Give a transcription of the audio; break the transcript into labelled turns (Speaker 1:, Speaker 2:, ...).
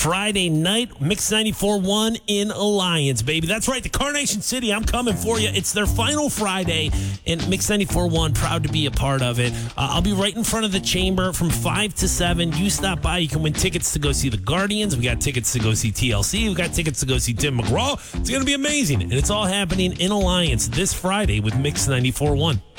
Speaker 1: Friday night, Mix 94.1 in Alliance, baby. That's right, the Carnation City, I'm coming for you. It's their final Friday, and Mix 94.1, proud to be a part of it. I'll be right in front of the chamber from 5 to 7. You stop by, you can win tickets to go see the Guardians. We got tickets to go see TLC. We got tickets to go see Tim McGraw. It's going to be amazing, and it's all happening in Alliance this Friday with Mix 94.1.